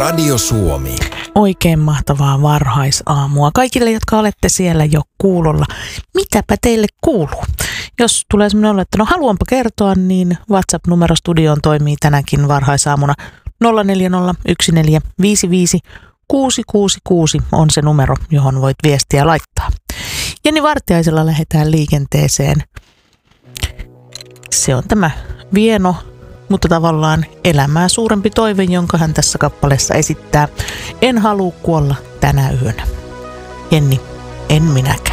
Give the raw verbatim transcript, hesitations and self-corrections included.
Radio Suomi. Oikein mahtavaa varhaisaamua kaikille, jotka olette siellä jo kuulolla. Mitäpä teille kuuluu? Jos tulee sellainen olo, että no haluanpa kertoa, niin WhatsApp-numero studioon toimii tänäkin varhaisaamuna. nolla neljä nolla yksi neljä viisi viisi kuusi kuusi kuusi on se numero, johon voit viestiä laittaa. Jenni Vartiaisella lähdetään liikenteeseen. Se on tämä vieno, mutta tavallaan elämää suurempi toive, jonka hän tässä kappaleessa esittää. En halua kuolla tänä yönä. Jenni, en minäkään.